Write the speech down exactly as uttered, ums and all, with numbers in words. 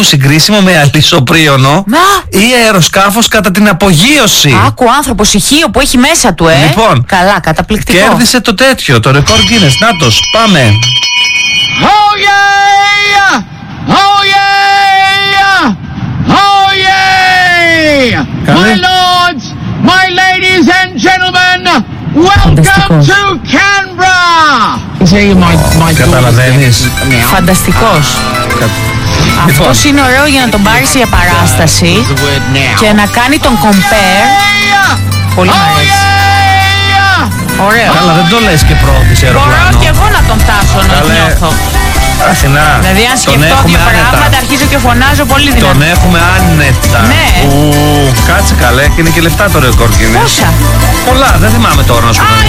συγκρίσιμο με αλυσοπρίωνο ή αεροσκάφος κατά την απογείωση. Άκου άνθρωπος ηχείο που έχει μέσα του, ε. Λοιπόν, καλά, καταπληκτικό. Κέρδισε το τέτοιο, το ρεκόρ Guinness. Νάτος, πάμε. Oh yeah! Oh yeah! Oh yeah! My lords, my ladies and gentlemen, welcome to Canberra! Καταλαβαίνεις. Φανταστικός. Αυτός είναι ωραίο για να τον πάρεις για παράσταση και να κάνει τον compare. Πολύ μου αρέσει. Ωραίο. Καλά, δεν το λες και πρώτη σε αεροπλάνο. Μπορώ και εγώ να τον φτάσω να νιώθω. Αθηνά. Δηλαδή αν σκεφτώ δύο πράγματα αρχίζω και φωνάζω πολύ δυνατά. Τον έχουμε άνετα. Ναι. Ου, κάτσε καλέ και είναι και λεφτά το ρεκόρ Guinness. Πόσα? Πολλά, δεν θυμάμαι τώρα να σου πω.